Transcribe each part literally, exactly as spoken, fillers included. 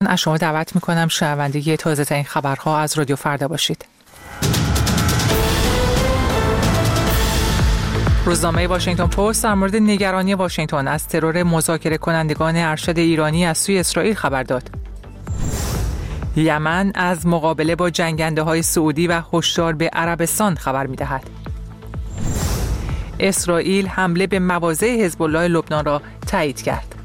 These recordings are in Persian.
از شما دعوت میکنم شنونده تازه ترین خبرها از رادیو فردا باشید. روزنامه واشنگتن پست در مورد نگرانی واشنگتن از ترور مذاکره کنندگان ارشد ایرانی از سوی اسرائیل خبر داد. یمن از مقابله با جنگنده های سعودی و هشدار به عربستان خبر می‌دهد. اسرائیل حمله به مواضع حزب الله لبنان را تایید کرد.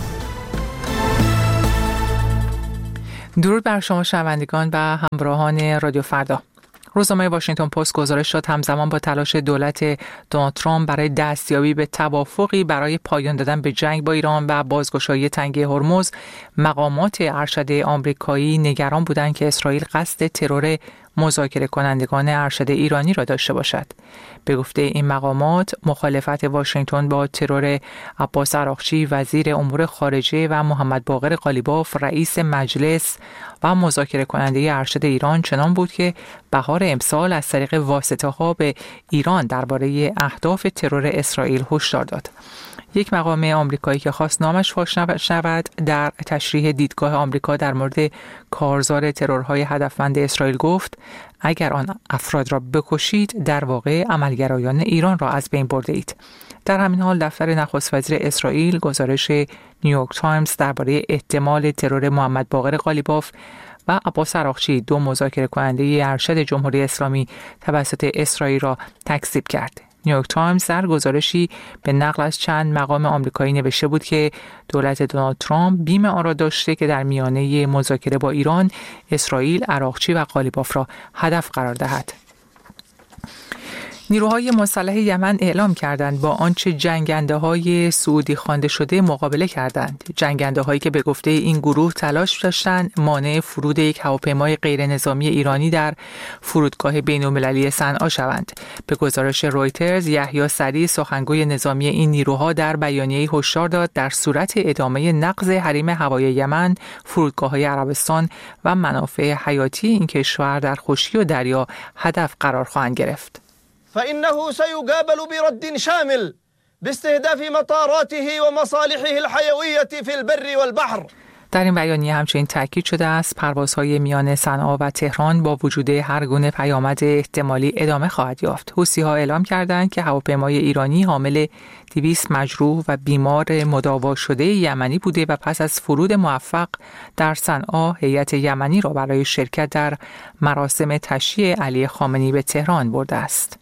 درود بر شما شنوندگان و همراهان رادیو فردا. روزنامه واشنگتن پست گزارش داد همزمان با تلاش دولت دونالد ترامپ برای دستیابی به توافقی برای پایان دادن به جنگ با ایران و بازگشایی تنگه هرمز، مقامات ارشد آمریکایی نگران بودند که اسرائیل قصد ترور مذاکره کنندگان ارشد ایرانی را داشته باشد. به گفته این مقامات، مخالفت واشنگتن با ترور عباس عراقچی وزیر امور خارجه و محمد باقر قالیباف رئیس مجلس و مذاکره کننده ارشد ایران چنان بود که بهار امسال از طریق واسطه‌ها به ایران درباره اهداف ترور اسرائیل هشدار داد. یک مقام آمریکایی که خواست نامش فاش شود در تشریح دیدگاه آمریکا در مورد کارزار ترورهای هدفمند اسرائیل گفت اگر آن افراد را بکشید در واقع عملگرایان ایران را از بین برده اید. در همین حال دفتر نخست وزیر اسرائیل گزارش نیویورک تایمز درباره احتمال ترور محمد باقر قالیباف و عباس عراقچی دو مذاکره کننده ارشد جمهوری اسلامی توسط اسرائیل را تکذیب کرد. نیویورک تایمز در گزارشی به نقل از چند مقام آمریکایی نوشته بود که دولت دونالد ترامپ بیم آن را داشته که در میانه مذاکره با ایران اسرائیل عراقچی و قالیباف را هدف قرار دهد. نیروهای مسلح یمن اعلام کردند با آنچه جنگنده های سعودی خوانده شده مقابله کردند. جنگنده هایی که به گفته این گروه تلاش داشتند مانع فرود یک هواپیمای غیر نظامی ایرانی در فرودگاه بین‌المللی صنعا شوند. به گزارش رویترز، یحیی سریع سخنگوی نظامی این نیروها در بیانیه‌ای هشدار داد در صورت ادامه نقض حریم هوایی یمن، فرودگاه‌های عربستان و منافع حیاتی این کشور در خشکی و دریا هدف قرار خواهند گرفت. فإنه سيقابل برد شامل باستهداف مطاراته ومصالحه الحيوية في البر والبحر. در این بیانیه همچنین تاکید شده است پروازهای میان صنعا و تهران با وجود هر گونه پیامد احتمالی ادامه خواهد یافت. حوثی‌ها اعلام کردند که هواپیمای ایرانی حامل دویست مجروح و بیمار مداوا شده یمنی بوده و پس از فرود موفق در صنعا هیئت یمنی را برای شرکت در مراسم تشییع علی خامنه‌ای به تهران برده است.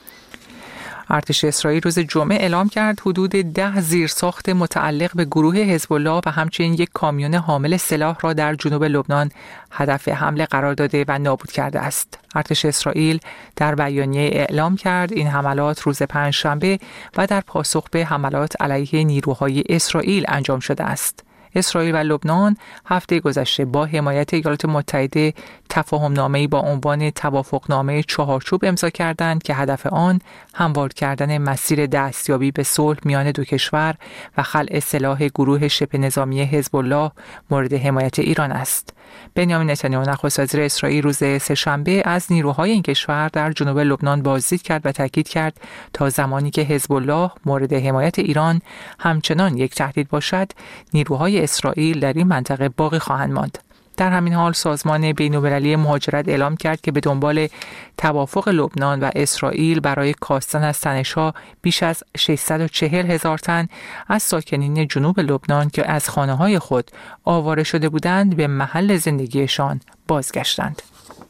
ارتش اسرائیل روز جمعه اعلام کرد حدود ده زیرساخت متعلق به گروه حزب الله و همچنین یک کامیون حامل سلاح را در جنوب لبنان هدف حمله قرار داده و نابود کرده است. ارتش اسرائیل در بیانیه اعلام کرد این حملات روز پنجشنبه و در پاسخ به حملات علیه نیروهای اسرائیل انجام شده است. اسرائیل و لبنان هفته گذشته با حمایت ایالات متحده تفاهم‌نامه‌ای با عنوان توافقنامه چهارچوب امضا کردند که هدف آن هموار کردن مسیر دستیابی به صلح میان دو کشور و خلع سلاح گروه شبه نظامی حزب الله مورد حمایت ایران است. بنیامین نتانیاهو نخست وزیر اسرائیل روز سه‌شنبه از نیروهای این کشور در جنوب لبنان بازدید کرد و تاکید کرد تا زمانی که حزب الله مورد حمایت ایران همچنان یک تهدید باشد، نیروهای اسرائیل در این منطقه باقی خواهند ماند. در همین حال سازمان بین‌المللی مهاجرت اعلام کرد که به دنبال توافق لبنان و اسرائیل برای کاستن از تنش‌ها بیش از ششصد و چهل هزار تن از ساکنین جنوب لبنان که از خانه‌های خود آواره شده بودند به محل زندگیشان بازگشتند.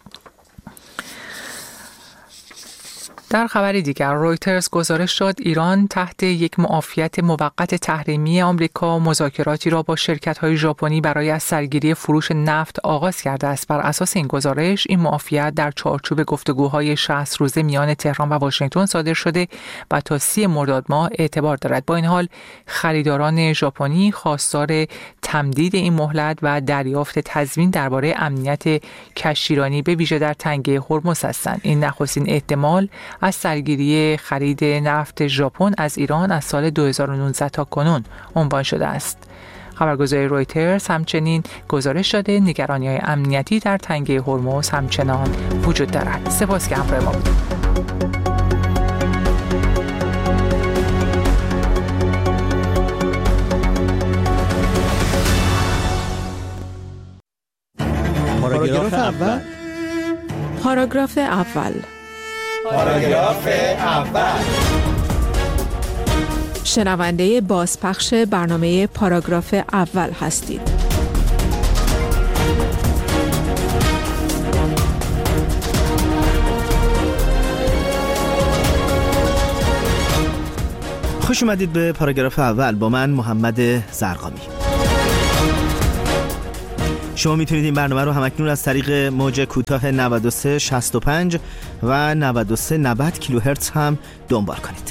در خبری دیگر رویترز گزارش داد ایران تحت یک معافیت موقت تحریمی آمریکا مذاکراتی را با شرکت‌های ژاپنی برای از سرگیری فروش نفت آغاز کرده است. بر اساس این گزارش این معافیت در چارچوب گفتگوهای شصت روزه میان تهران و واشنگتن صادر شده و تا سی مرداد ماه اعتبار دارد. با این حال خریداران ژاپنی خواستار تمدید این مهلت و دریافت تضمین درباره امنیت کشتیرانی به ویژه در تنگه هرمز هستند. این نخستین احتمال از سرگیری خرید نفت ژاپن از ایران از سال دو هزار و نوزده تا کنون عنوان شده است. خبرگزاری رویترز همچنین گزارش داده نگرانی‌های امنیتی در تنگه هرمز همچنان وجود دارد. سپاس که همراه ما بودید. پاراگراف اول. پاراگراف اول. پاراگراف اول. شنونده بازپخش برنامه پاراگراف اول هستید. خوش اومدید به پاراگراف اول با من محمد زرقامی. شما میتونید این برنامه رو همکنون از طریق موج کوتاه نود و سه شصت و پنج و نود و سه نود کیلوهرتز هم دنبال کنید.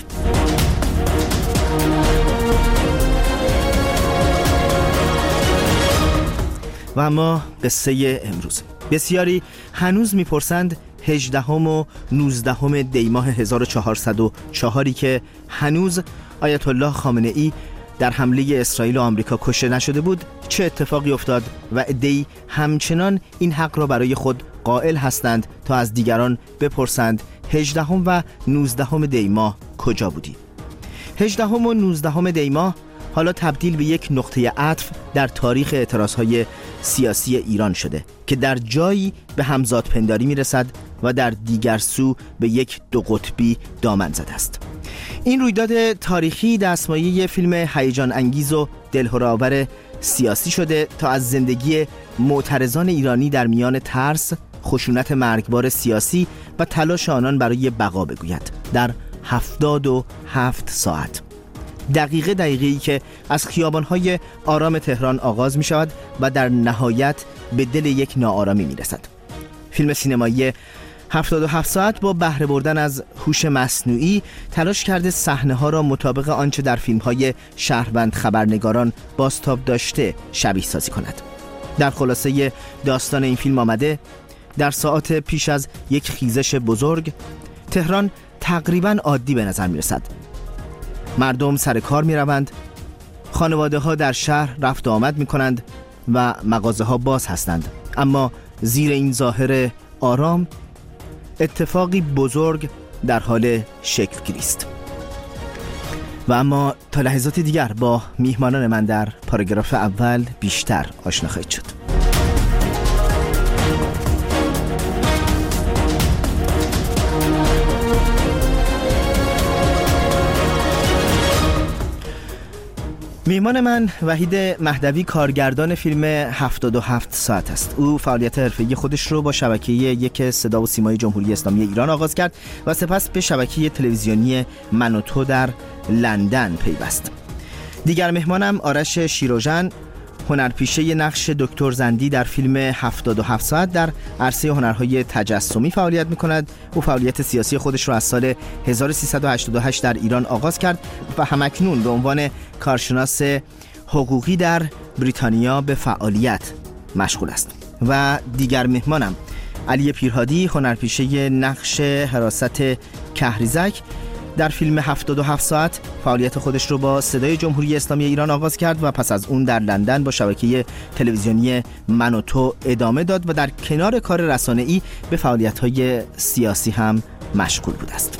و اما قصه امروز. بسیاری هنوز میپرسند هجدهم و نوزدهم دی ماه هزار و چهارصد و چهار که هنوز آیت الله خامنه ای در حمله اسرائیل و آمریکا کشته نشده بود چه اتفاقی افتاد و عده‌ای همچنان این حق را برای خود قائل هستند تا از دیگران بپرسند هجدهم و نوزدهم دی ماه کجا بودی؟ هجدهم و نوزدهم دی ماه حالا تبدیل به یک نقطه عطف در تاریخ اعتراضهای سیاسی ایران شده که در جایی به همزادپنداری میرسد و در دیگر سو به یک دو قطبی دامن زده است. این رویداد تاریخی دستمایه فیلم هیجان انگیز و دلهره‌آور سیاسی شده تا از زندگی معترضان ایرانی در میان ترس، خشونت مرگبار سیاسی و تلاش آنان برای بقا بگوید در هفتاد و هفت ساعت. دقیقه دقیقه‌ای که از خیابان‌های آرام تهران آغاز می شود و در نهایت به دل یک ناآرامی می رسد. فیلم سینمایی هفتاد و هفت ساعت با بهره بردن از هوش مصنوعی تلاش کرده صحنه‌ها را مطابق آنچه در فیلم‌های شهروند خبرنگاران بازتاب داشته شبیه سازی کند. در خلاصه داستان این فیلم آمده در ساعات پیش از یک خیزش بزرگ تهران تقریباً عادی به نظر می رسد. مردم سر کار می روند، خانواده ها در شهر رفت و آمد می کنند و مغازه ها باز هستند، اما زیر این ظاهر آرام اتفاقی بزرگ در حال شکل گیری است. و اما تا لحظات دیگر با میهمانان من در پاراگراف اول بیشتر آشنا خواهید شد. میهمان من وحید مهدوی کارگردان فیلم هفتاد و هفت ساعت است. او فعالیت حرفه‌ای خودش رو با شبکه یک صدا و سیمای جمهوری اسلامی ایران آغاز کرد و سپس به شبکه تلویزیونی من و تو در لندن پیوست. دیگر مهمانم آرش شیروژن، هنرپیشه نقش دکتر زندی در فیلم هفتاد و هفت ساعت در عرصه هنرهای تجسمی فعالیت می‌کند. او فعالیت سیاسی خودش را از سال هزار و سیصد و هشتاد و هشت در ایران آغاز کرد و همکنون به عنوان کارشناس حقوقی در بریتانیا به فعالیت مشغول است. و دیگر مهمانم علی پیرهادی، هنرپیشه نقش حراست کهریزک در فیلم هفتاد و هفت ساعت فعالیت خودش رو با صدای جمهوری اسلامی ایران آغاز کرد و پس از اون در لندن با شبکه تلویزیونی من و تو ادامه داد و در کنار کار رسانه‌ای به فعالیت‌های سیاسی هم مشغول بود است.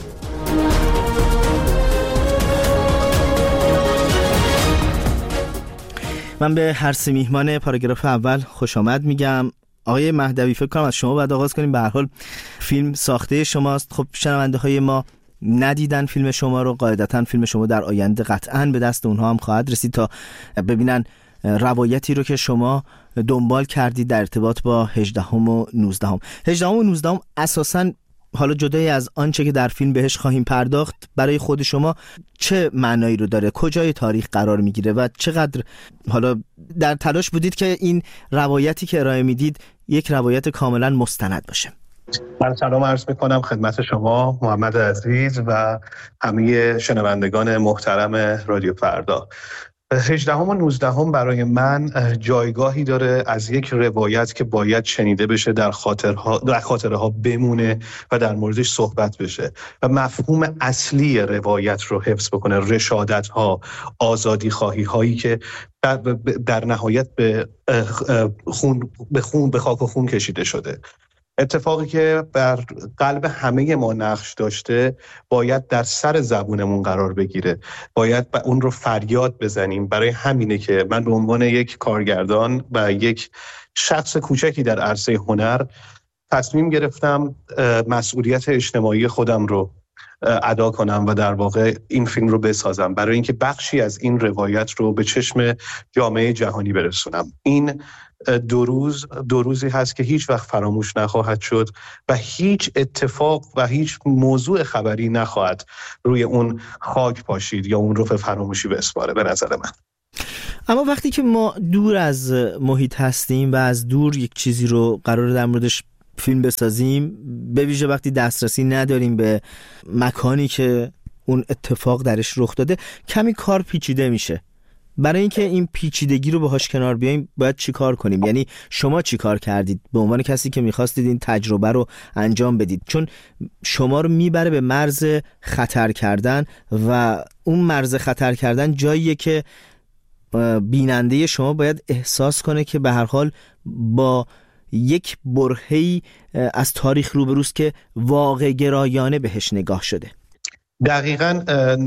من به هر سه میهمان پاراگراف اول خوش آمد میگم. آقای مهدوی، فکر کنم از شما باید آغاز کنیم. به هر حال فیلم ساخته شماست. خب شنونده های ما ندیدن فیلم شما رو، قاعدتا فیلم شما در آینده قطعاً به دست اونها هم خواهد رسید تا ببینن روایتی رو که شما دنبال کردید در ارتباط با هجدهم و نوزدهم. هجدهم و نوزدهم اساساً حالا جدای از آنچه که در فیلم بهش خواهیم پرداخت برای خود شما چه معنایی رو داره؟ کجای تاریخ قرار میگیره و چقدر حالا در تلاش بودید که این روایتی که ارائه میدید یک روایت کاملا مستند باشه؟ من سلام عرض میکنم خدمت شما محمد عزیز و همه شنوندگان محترم رادیو فردا. هجدهم و نوزدهم برای من جایگاهی داره از یک روایت که باید شنیده بشه، در خاطرها در خاطره ها بمونه و در موردش صحبت بشه و مفهوم اصلی روایت رو حفظ بکنه، رشادت ها، آزادی خواهی هایی که در, در نهایت به خون به خون به خاک و خون کشیده شده. اتفاقی که بر قلب همه ما نقش داشته باید در سر زبونمون قرار بگیره، باید اون رو فریاد بزنیم. برای همینه که من به عنوان یک کارگردان و یک شخص کوچکی در عرصه هنر تصمیم گرفتم مسئولیت اجتماعی خودم رو ادا کنم و در واقع این فیلم رو بسازم برای اینکه بخشی از این روایت رو به چشم جامعه جهانی برسونم. این دو روز دو روزی هست که هیچ وقت فراموش نخواهد شد و هیچ اتفاق و هیچ موضوع خبری نخواهد روی اون خاک پاشید یا اون رو به فراموشی بسپاره به نظر من. اما وقتی که ما دور از محیط هستیم و از دور یک چیزی رو قراره در موردش فیلم بسازیم، به ویژه وقتی دسترسی نداریم به مکانی که اون اتفاق درش رخ داده، کمی کار پیچیده میشه. برای اینکه این پیچیدگی رو باهاش کنار بیایم باید چی کار کنیم؟ یعنی شما چی کار کردید به عنوان کسی که میخواستید این تجربه رو انجام بدید؟ چون شما رو میبره به مرز خطر کردن و اون مرز خطر کردن جاییه که بیننده شما باید احساس کنه که به هر حال با یک برهه‌ای از تاریخ روبروست که واقع گرایانه بهش نگاه شده. دقیقاً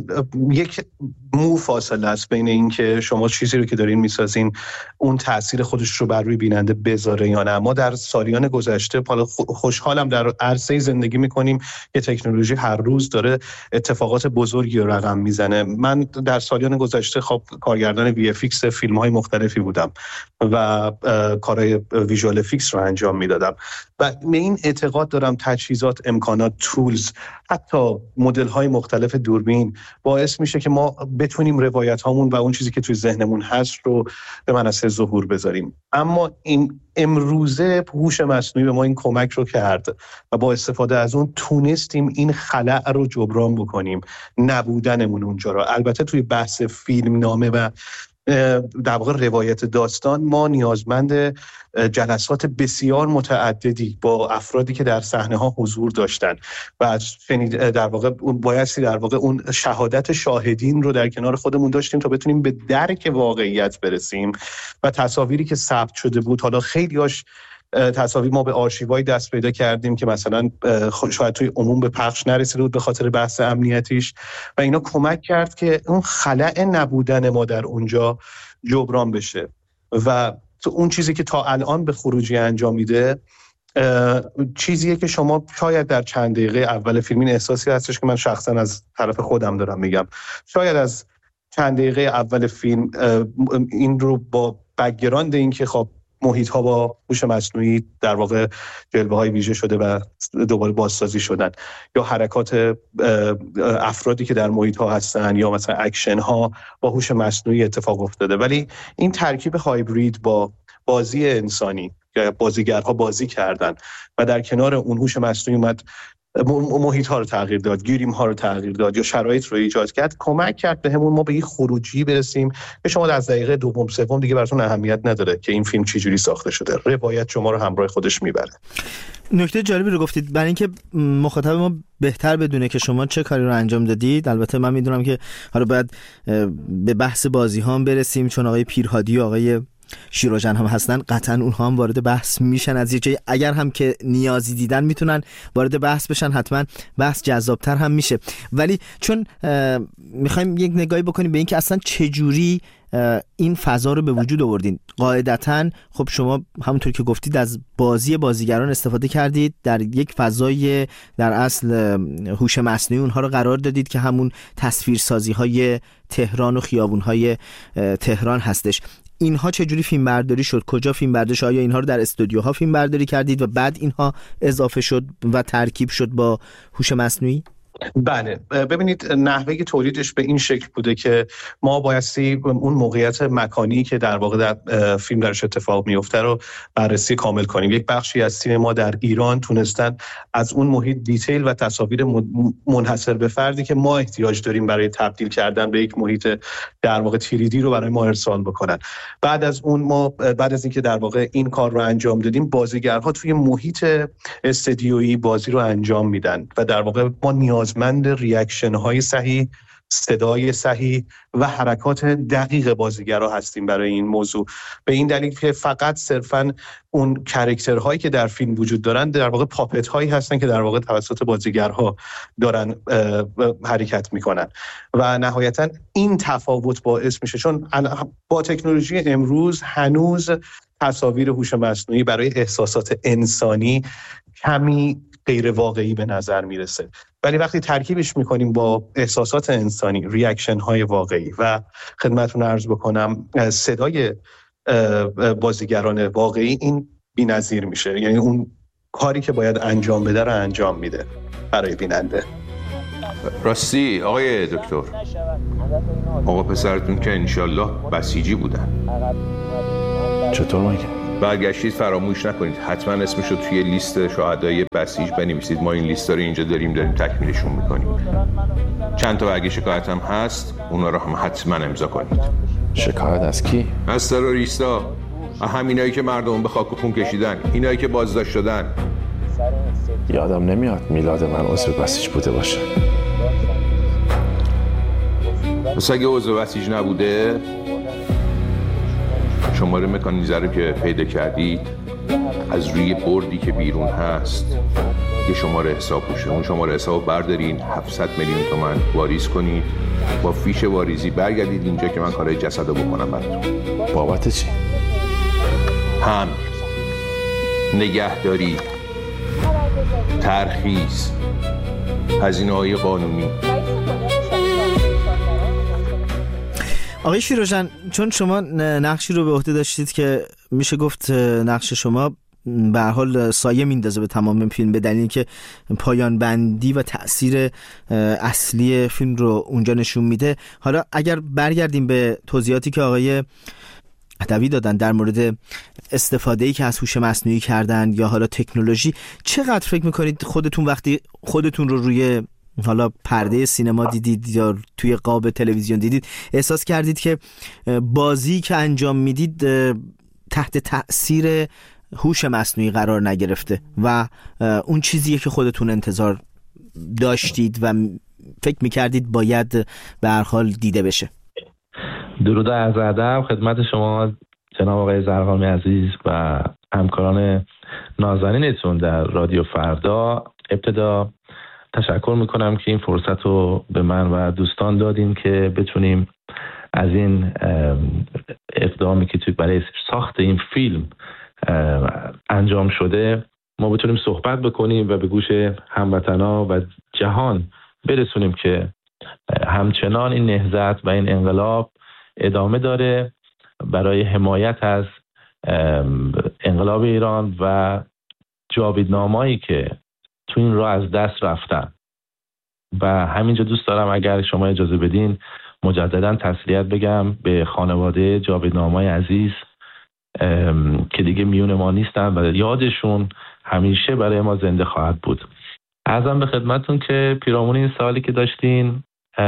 یک مو فاصله است بین این که شما چیزی رو که دارین میسازین اون تأثیر خودش رو بر روی بیننده بذاره یا نه. ما در سالیان گذشته، حالا خوشحالم در عرصه زندگی میکنیم که تکنولوژی هر روز داره اتفاقات بزرگی رو رقم میزنه. من در سالیان گذشته خب کارگردان وی اف ایکس فیلم‌های مختلفی بودم و کارهای ویژوال افکس رو انجام میدادم و به این اعتقاد دارم تجهیزات، امکانات، تولز، حتی مدل‌های مختلف دوربین باعث میشه که ما بتونیم روایت هامون و اون چیزی که توی ذهنمون هست رو به منصه ظهور بذاریم. اما این امروزه هوش مصنوعی به ما این کمک رو کرد و با استفاده از اون تونستیم این خلأ رو جبران بکنیم، نبودنمون اونجا رو. البته توی بحث فیلم نامه و در واقع روایت داستان ما نیازمند جلسات بسیار متعددی با افرادی که در صحنه ها حضور داشتن و در واقع بایستی در واقع اون شهادت شاهدین رو در کنار خودمون داشتیم تا بتونیم به درک واقعیت برسیم و تصاویری که ثبت شده بود، حالا خیلیاش تصاویر ما به آرشیوهای دست پیدا کردیم که مثلا شاید توی عموم به پخش نرسیده بود به خاطر بحث امنیتیش و اینا کمک کرد که اون خلأ نبودن ما در اونجا جبران بشه و تو اون چیزی که تا الان به خروجی انجام میده چیزیه که شما شاید در چند دقیقه اول فیلم، این احساسی هستش که من شخصا از طرف خودم دارم میگم، شاید از چند دقیقه اول فیلم این رو با بک‌گراند این که خب محیط ها با هوش مصنوعی در واقع جلوه های ویژه شده و دوباره بازسازی شدن یا حرکات افرادی که در محیط ها هستن یا مثلا اکشن ها با هوش مصنوعی اتفاق افتاده، ولی این ترکیب هایبرید با بازی انسانی که بازیگرها بازی کردن و در کنار اون هوش مصنوعی اومد محیط ها رو تغییر داد، گیریم ها رو تغییر داد یا شرایط رو ایجاد کرد، کمک کرد به همون ما به یک خروجی برسیم که شما از دقیقه دوم سوم دیگه براتون اهمیت نداره که این فیلم چه جوری ساخته شده، روایت شما رو همراه خودش میبره. نکته جالبی رو گفتید، برای اینکه مخاطب ما بهتر بدونه که شما چه کاری رو انجام دادید. البته من میدونم که حالا باید به بحث بازی ها هم برسیم چون آقای پیرهادی و آقای شیروژن هم هستن، قطعا اونها هم وارد بحث میشن از یه جایی، اگر هم که نیازی دیدن میتونن وارد بحث بشن، حتما بحث جذابتر هم میشه. ولی چون میخوایم یک نگاهی بکنیم به این که اصلا چجوری این فضا رو به وجود آوردین. قاعدتاً خب شما همونطور که گفتید از بازی بازیگران استفاده کردید، در یک فضای در اصل هوش مصنوعی اونها رو قرار دادید که همون تصویرسازی های تهران و خیابون های تهران هستش. اینها چجوری فیلم برداری شد؟ کجا فیلم برداری شد؟ آیا اینها رو در استودیوها فیلم برداری کردید و بعد اینها اضافه شد و ترکیب شد با هوش مصنوعی؟ بله، ببینید نحوه تولیدش به این شکل بوده که ما بایستی اون موقعیت مکانی که در واقع در فیلم درش اتفاق میفته رو بررسی کامل کنیم. یک بخشی از سینما در ایران تونستن از اون محیط دیتیل و تصاویر منحصر به فردی که ما احتیاج داریم برای تبدیل کردن به یک محیط در واقع تری دی رو برای ما ارسال بکنن. بعد از اون ما بعد از اینکه در واقع این کار رو انجام دادیم، بازیگرها توی محیط استودیویی بازی رو انجام میدن و در واقع ما نیاز مند ریاکشن های صحیح صدای صحیح و حرکات دقیق بازیگرا هستیم برای این موضوع، به این دلیل که فقط صرفاً اون کاراکترهایی که در فیلم وجود دارن در واقع پاپت هایی هستن که در واقع توسط بازیگرها دارن حرکت میکنن و نهایتاً این تفاوت باعث میشه، چون با تکنولوژی امروز هنوز تصاویر هوش مصنوعی برای احساسات انسانی کمی غیر واقعی به نظر میرسه، ولی وقتی ترکیبش میکنیم با احساسات انسانی، ریاکشن های واقعی و خدمتتون عرض بکنم صدای بازیگران واقعی، این بی‌نظیر میشه. یعنی اون کاری که باید انجام بده رو انجام میده برای بیننده. راستی آقای دکتر، آقا پسرتون که انشالله بسیجی بودن، چطور مگه؟ برگشتید فراموش نکنید حتما اسمشو توی لیست شهدای بسیج بنویسید. ما این لیست رو اینجا داریم داریم تکمیلشون میکنیم. چند تا برگ شکایت هم هست، اونا رو هم حتما امضا کنید. شکایت از کی؟ از تروریستا، همینایی که مردم به خاک و خون کشیدن، اینایی که بازداشت شدن. یادم نمیاد میلاد من عضو بسیج بوده باشه. پس اگه عضو بسیج نبوده، شماره مکانیزه رو که پیدا کردید از روی بردی که بیرون هست یه شماره حساب باشه، اون شماره حساب بردارین، هفتصد میلیون تومان واریز کنید، با فیش واریزی برگردید اینجا که من کارهای جسد رو بکنم براتون. بابت چی؟ هم نگهداری، ترخیص، هزینه‌های قانونی. آقای شیروژن، چون شما نقشی رو به عهده داشتید که میشه گفت نقش شما به هر حال سایه میندازه به تمام فیلم، به دلیلی که پایان بندی و تأثیر اصلی فیلم رو اونجا نشون میده. حالا اگر برگردیم به توضیحاتی که آقای مهدوی دادن در مورد استفاده‌ای که از هوش مصنوعی کردن یا حالا تکنولوژی، چقدر فکر میکنید خودتون وقتی خودتون رو روی حالا پرده سینما دیدید یا توی قاب تلویزیون دیدید، احساس کردید که بازی که انجام میدید تحت تأثیر هوش مصنوعی قرار نگرفته و اون چیزیه که خودتون انتظار داشتید و فکر میکردید باید به هر حال دیده بشه؟ درود و عرض ادب خدمت شما جناب آقای زرقامی عزیز و همکاران نازنینتون در رادیو فردا. ابتدا تشکر میکنم که این فرصت رو به من و دوستان دادین که بتونیم از این اقدامی که توی برای ساخت این فیلم انجام شده ما بتونیم صحبت بکنیم و به گوش هموطنا و جهان برسونیم که همچنان این نهضت و این انقلاب ادامه داره برای حمایت از انقلاب ایران و جاویدنامه‌ای که تو این راه از دست رفتن. و همینجا دوست دارم اگر شما اجازه بدین مجددا تسلیت بگم به خانواده جاویدنامه‌های عزیز که دیگه میون ما نیستن و یادشون همیشه برای ما زنده خواهد بود. عرضم به خدمتون که پیرامون این سوالی که داشتین،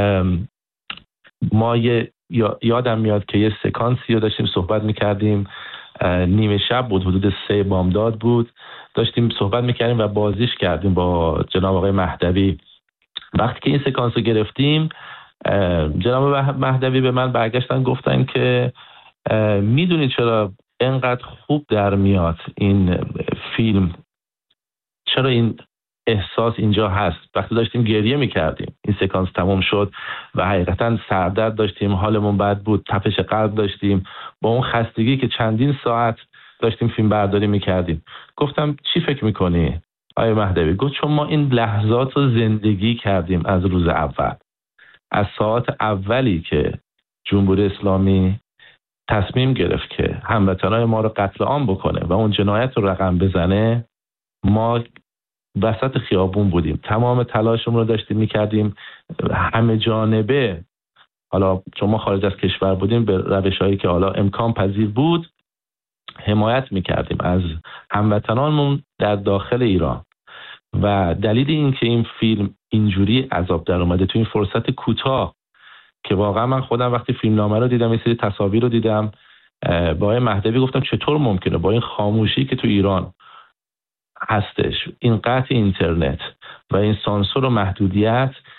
ما یه یادم میاد که یه سکانسی رو داشتیم صحبت میکردیم، نیمه شب بود، حدود سه بامداد بود، داشتیم صحبت میکردیم و بازیش کردیم با جناب آقای مهدوی. وقتی که این سکانس رو گرفتیم جناب مهدوی به من برگشتن گفتن که میدونید چرا اینقدر خوب در میاد این فیلم، چرا این احساس اینجا هست. وقتی داشتیم گریه میکردیم این سکانس تمام شد و حقیقتا سردرد داشتیم، حالمون بد بود، تپش قلب داشتیم، با اون خستگی که چندین ساعت داشتیم فیلم برداری میکردیم. گفتم چی فکر میکنی آقای مهدوی؟ گفت چون ما این لحظات رو زندگی کردیم از روز اول، از ساعت اولی که جمهوری اسلامی تصمیم گرفت که هموطنای ما رو قتل عام بکنه و اون جنایت رو رقم بزنه، ما وسط خیابون بودیم، تمام تلاشمون رو داشتیم میکردیم همه جانبه، حالا چون ما خارج از کشور بودیم به روش‌هایی که حالا امکان پذیر بود حمایت میکردیم از هموطنانمون در داخل ایران. و دلیل این که این فیلم اینجوری عذاب در اومده تو این فرصت کوتاه که واقعا من خودم وقتی فیلمنامه رو دیدم، یه سری تصاویر رو دیدم، با آقای مهدوی گفتم چطور ممکنه با این خاموشی که تو ایران هستش، این قطع اینترنت و این سانسور و محدودیت،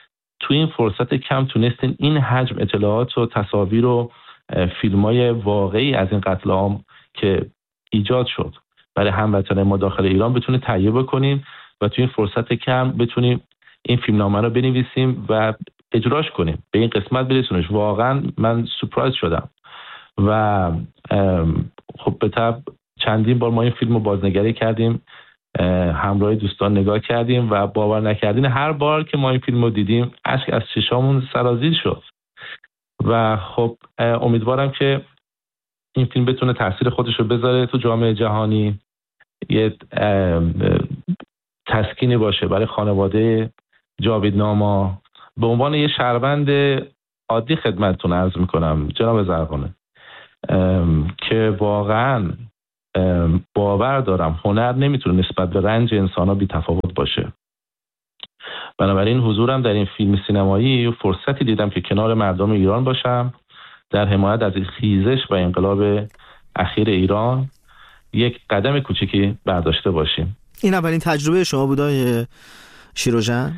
تو این فرصت کم تونستیم این حجم اطلاعات و تصاویر و فیلمای واقعی از این قتل عام که ایجاد شد برای هموطنان ما داخل ایران بتونیم تهیه بکنیم و تو این فرصت کم بتونیم این فیلمنامه رو بنویسیم و اجراش کنیم، به این قسمت برسونش. واقعا من سورپرایز شدم و خب به طب چندین بار ما این فیلم رو بازنگری کردیم، همراه دوستان نگاه کردیم و باور نکردین هر بار که ما این فیلم رو دیدیم اشک از چشامون سرازیر شد و خب امیدوارم که این فیلم بتونه تاثیر خودش رو بذاره تو جامعه جهانی، یه تسکینی باشه برای خانواده جاوید ناما. به عنوان یه شهروند عادی خدمتتون عرض میکنم جناب زرقانه که واقعا باور دارم هنر نمیتونه نسبت به رنج انسان‌ها بی تفاوت باشه. بنابراین حضورم در این فیلم سینمایی فرصتی دیدم که کنار مردم ایران باشم، در حمایت از خیزش و انقلاب اخیر ایران یک قدم کوچکی برداشته باشیم. این اولین تجربه شما بود آقای شیروژن؟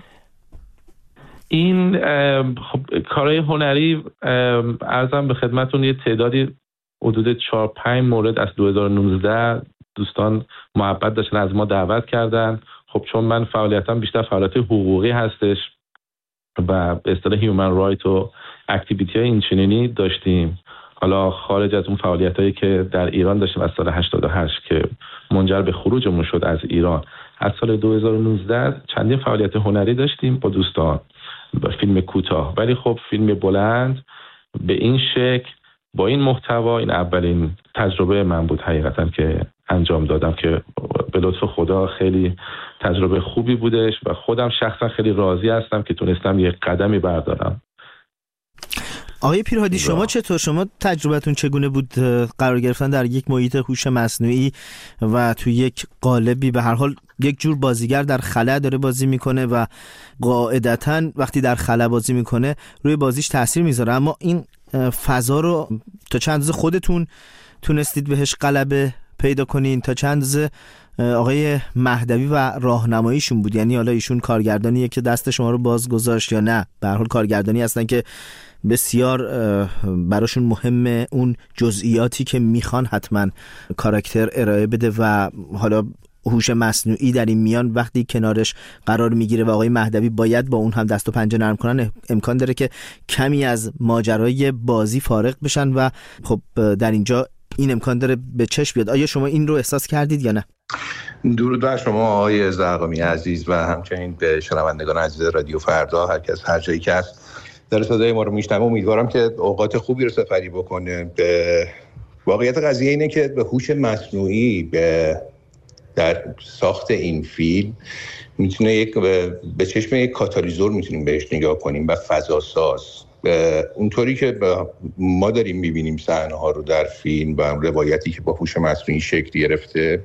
این خب کارهای هنری عرضم به خدمتون یه تعدادی حدود چهار پنج مورد از دو هزار و نوزده دوستان محبت داشتن از ما دعوت کردن. خب چون من فعالیتم بیشتر فعالیت حقوقی هستش و به اصطلاح هیومن رایت و اکتیویتی های اینچنینی داشتیم، حالا خارج از اون فعالیتایی که در ایران داشتیم از سال هشتاد و هشت که منجر به خروجمون شد از ایران، از سال دو هزار و نوزده چندین فعالیت هنری داشتیم با دوستان با فیلم کوتاه، ولی خب فیلم بلند به این شکل با این محتوا این اولین تجربه من بود حقیقتا که انجام دادم که به لطف خدا خیلی تجربه خوبی بودش و خودم شخصا خیلی راضی هستم که تونستم یک قدمی بردارم. آقای پیرهادی شما چطور؟ شما تجربتون چگونه بود قرار گرفتن در یک محیط هوش مصنوعی و تو یک قالبی؟ به هر حال یک جور بازیگر در خلا داره بازی میکنه و قاعدتاً وقتی در خلا بازی میکنه روی بازیش تاثیر میذاره، اما این فضا رو تا چند روز خودتون تونستید بهش غلبه پیدا کنین؟ تا چند روز آقای مهدوی و راهنماییشون بود؟ یعنی حالا ایشون کارگردانیه که دست شما رو باز گذاشت یا نه؟ به هر حال کارگردانی هستن که بسیار براشون مهمه اون جزئیاتی که میخوان حتما کاراکتر ارائه بده و حالا هوش مصنوعی در این میان وقتی کنارش قرار میگیره و آقای مهدوی باید با اون هم دست و پنجه نرم کنن، امکان داره که کمی از ماجرای بازی فارغ بشن و خب در اینجا این امکان داره به چشم بیاد. آیا شما این رو احساس کردید یا نه؟ درود بر شما آقای زرقامی عزیز و همچنین به شنوندگان عزیز رادیو فردا، هر کس هر جایی که هست در صدای ما رو میشنوه. امیدوارم که اوقات خوبی رو سپری بکنه. به واقعیت قضیه اینه که به هوش مصنوعی به در ساخت این فیلم میتونه یک به چشم یک کاتالیزور میتونیم بهش نگاه کنیم و فضاساز. اونطوری که ما داریم میبینیم صحنه ها رو در فیلم و روایتی که با هوش مصنوعی شکل گرفته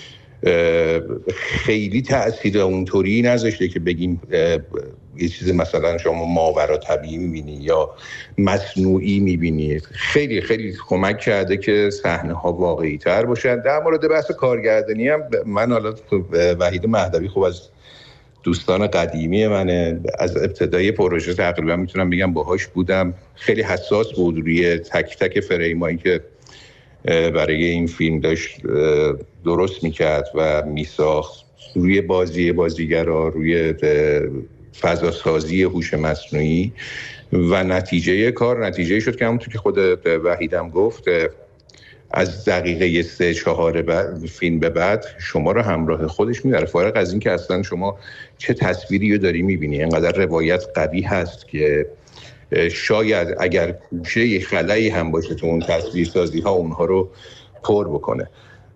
خیلی تأثیر اونطوری نذاشته که بگیم یه چیز مثلا شما ماورا طبیعی میبینی یا مصنوعی میبینی. خیلی خیلی کمک کرده که صحنه ها واقعی تر باشن. در مورد بحث کارگردانی هم من حالا وحید مهدوی خوب از دوستان قدیمی منه، از ابتدای پروژه تقریبا میتونم بگم باهاش بودم. خیلی حساس بود روی تک تک فریمایی که برای این فیلم داشت درست میکرد و میساخت، روی بازی بازیگرا، روی فضا سازی هوش مصنوعی و نتیجه کار نتیجه شد که همونطور که خود وحیدم گفت از دقیقه سه چهار فیلم به بعد شما رو همراه خودش میبره، فارغ از این که اصلا شما چه تصویری رو داری میبینی. اینقدر روایت قوی هست که شاید اگر کوچه خلایی هم باشه تو اون تصویرسازی ها اونها رو پر بکنه.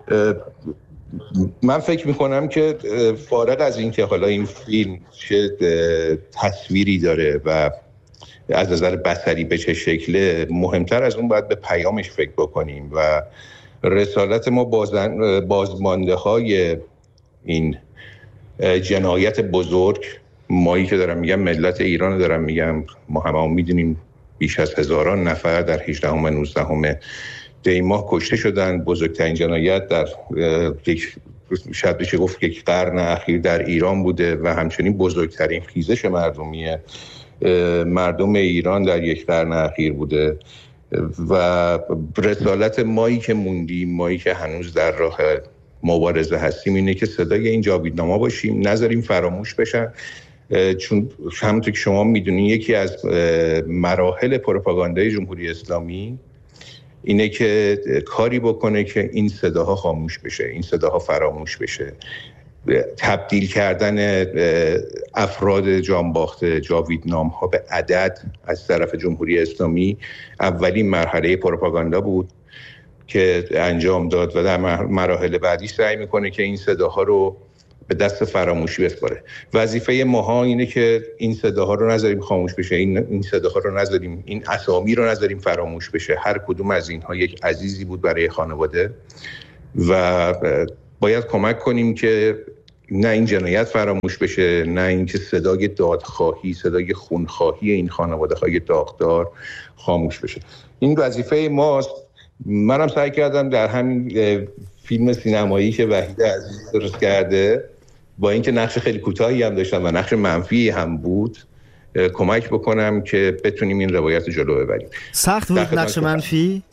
من فکر میکنم که فارغ از این که حالا این فیلم چه تصویری داره و از نظر بصری به چه شکله، مهمتر از اون باید به پیامش فکر بکنیم و رسالت ما بازمانده های این جنایت بزرگ، مایی که دارم میگم ملت ایران دارم میگم، ما همه هم میدونیم بیش از هزاران نفر در هجدهم و نوزدهم دی ماه کشته شدن. بزرگترین جنایت در یک شاید بشه گفت یک قرن اخیر در ایران بوده و همچنین بزرگترین خیزش مردمی مردم ایران در یک قرن اخیر بوده و رسالت مایی که موندیم، مایی که هنوز در راه مبارزه هستیم اینه که صدای این جاویدنامه‌ها باشیم، نذاریم فراموش بشن، چون همونطور که شما میدونین یکی از مراحل پروپاگاندای جمهوری اسلامی اینه که کاری بکنه که این صداها خاموش بشه، این صداها فراموش بشه. تبدیل کردن افراد جانباخته جاویدنام‌ها به عدد از طرف جمهوری اسلامی اولین مرحله پروپاگاندا بود که انجام داد و در مراحل بعدی سعی میکنه که این صداها رو به دست فراموشی بسپاره. وظیفه ماها اینه که این صداها رو نذاریم خاموش بشه، این این صداها رو نذاریم، این اسامی رو نذاریم فراموش بشه. هر کدوم از اینها یک عزیزی بود برای خانواده و باید کمک کنیم که نه این جنایت فراموش بشه، نه اینکه صدای دادخواهی، صدای خونخواهی این خانواده‌های داغدار خاموش بشه. این وظیفه ماست. منم سعی کردم در همین فیلم سینمایی که وحید عزیز درست کرده، با اینکه نقش خیلی کوتاهی هم داشتم و نقش منفی هم بود، کمک بکنم که بتونیم این روایت جلو ببریم. سخت بود نقش منفی؟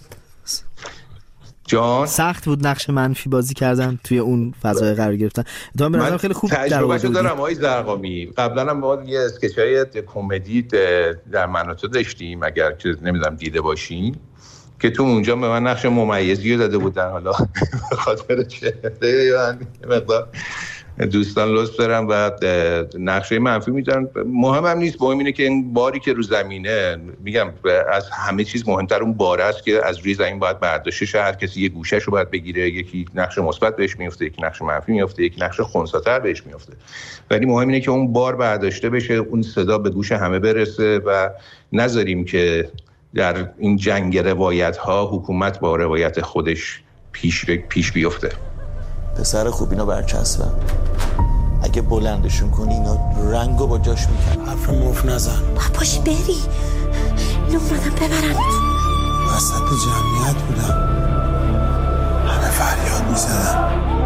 جان سخت بود نقش منفی بازی کردن توی اون فضای قرار گرفتن. تو من خیلی خوب تجربهشو دارم آقای زرقامی. قبلا هم ما یه اسکچای کمدی در مناطق داشتیم، اگر که نمیدونم دیده باشین، که تو اونجا به من نقش ممیزی رو داده بودن. حالا به خاطر چهره من مقدار دوستان لطف دارم و نقشه منفی میدن. مهم هم نیست، مهم اینه که این باری که رو زمینه، میگم از همه چیز مهمتر اون باره است که از روی زمین باید برداشته شه. هر کسی یه گوشه‌ش رو باید بگیره، یکی نقش مثبت بهش میفته، یکی نقش منفی میفته، یکی نقش خنثی‌تر بهش میفته، ولی مهم اینه که اون بار برداشته بشه، اون صدا به گوش همه برسه و نذاریم که در این جنگ روایت ها حکومت با روایت خودش پیش پیش بیفته. پسر خوب اینو برچسبم، اگه بلندشون کنی اینا رنگو با جاش میکنن. حرف موف نزن. باش بری، اینو اومدم ببرن. وسط جمعیت بودم، همه فریاد میزدن.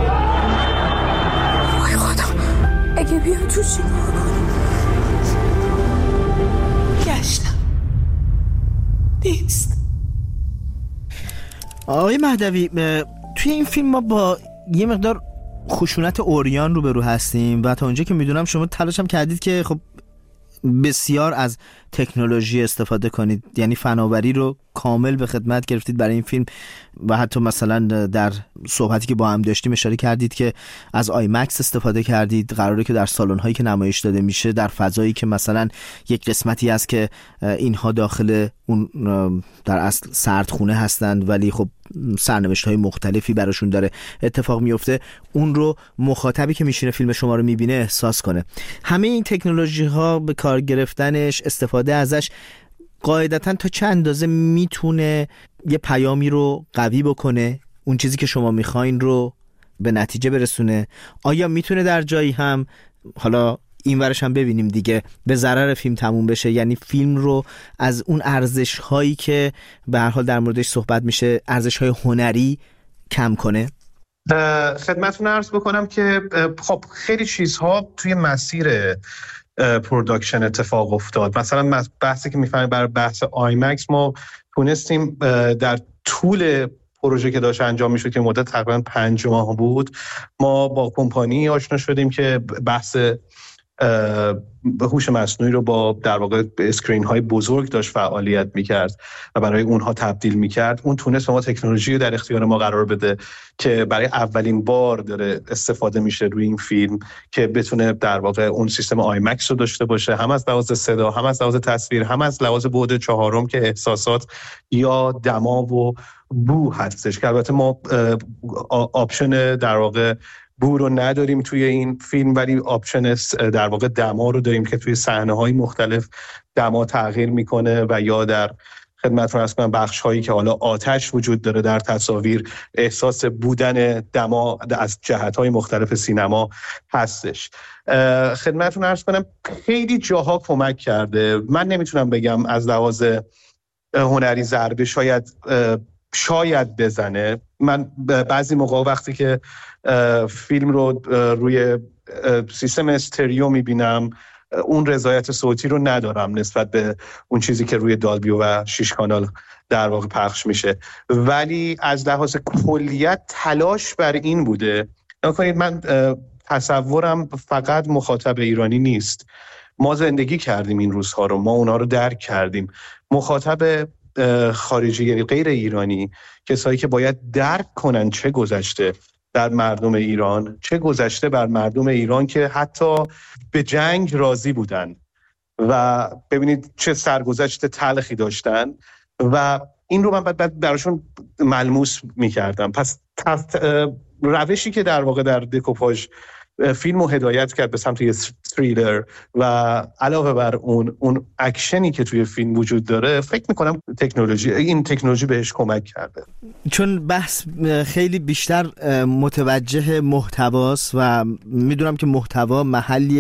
وای خدا، اگه بیان تو چی کنم؟ گشتم نیست. آقای مهدوی، توی این فیلم ما با یه مقدار خشونت عریان روبرو هستیم و تا اونجا که میدونم شما تلاش هم کردید که خب بسیار از تکنولوژی استفاده کنید، یعنی فناوری رو کامل به خدمت گرفتید برای این فیلم و حتی مثلا در صحبتی که با هم داشتیم اشاره کردید که از آی مکس استفاده کردید. قراره که در سالن هایی که نمایش داده میشه در فضایی که مثلا یک قسمتی هست که اینها داخل اون در اصل سردخونه هستند ولی خب سرنوشت های مختلفی براشون داره اتفاق میفته، اون رو مخاطبی که میشینه فیلم شما رو میبینه احساس کنه. همه این تکنولوژی ها به کار گرفتنش، استفاده ازش قاعدتاً تا چه اندازه میتونه یه پیامی رو قوی بکنه، اون چیزی که شما میخواین رو به نتیجه برسونه؟ آیا میتونه در جایی هم، حالا این ورش هم ببینیم دیگه، به ضرر فیلم تموم بشه، یعنی فیلم رو از اون ارزش هایی که به هر حال در موردش صحبت میشه، ارزش های هنری، کم کنه؟ خدمتتون عرض بکنم که خب خیلی چیزها توی مسیر پروداکشن اتفاق افتاد. مثلا بحثی که میفهمیم برای بحث آی مکس ما تونستیم در طول پروژه که داشت انجام میشد که مدت تقریبا پنج ماه بود، ما با کمپانی آشنا شدیم که بحث هوش مصنوعی رو با در واقع اسکرین های بزرگ داشت فعالیت میکرد و برای اونها تبدیل میکرد. اون تونست ما تکنولوژی رو در اختیار ما قرار بده که برای اولین بار داره استفاده میشه روی این فیلم که بتونه در واقع اون سیستم آی مکس رو داشته باشه، هم از لحاظ صدا، هم از لحاظ تصویر، هم از لحاظ بعد چهارم که احساسات یا دما و بو هستش، که البته ما آپشن در واقع بو رو نداریم توی این فیلم، ولی آپشن در واقع دما رو داریم که توی صحنه‌های مختلف دما تغییر میکنه و یا در خدمتتون عرض کنم بخش هایی که حالا آتش وجود داره در تصاویر احساس بودن دما از جهت‌های مختلف سینما هستش. خدمتتون عرض کنم خیلی جاها کمک کرده. من نمیتونم بگم از لحاظ هنری ضربه شاید شاید بزنه. من بعضی موقع وقتی که فیلم رو روی سیستم استریو میبینم اون رضایت صوتی رو ندارم نسبت به اون چیزی که روی دالبی و شش کانال در واقع پخش میشه. ولی از لحاظ کلیت تلاش بر این بوده. نکنید من تصورم فقط مخاطب ایرانی نیست، ما زندگی کردیم این روزها رو، ما اونا رو درک کردیم. مخاطب خارجی یعنی غیر ایرانی، کسایی که باید درک کنن چه گذشته در مردم ایران، چه گذشته بر مردم ایران که حتی به جنگ راضی بودن و ببینید چه سرگذشت تلخی داشتن و این رو من بعد براشون ملموس میکردم. پس روشی که در واقع در دکوپاژ فیلمو هدایت کرد به سمت یه تریلر و علاوه بر اون اون اکشنی که توی فیلم وجود داره، فکر میکنم تکنولوژی این تکنولوژی بهش کمک کرده. چون بحث خیلی بیشتر متوجه محتواست و میدونم که محتوا محلی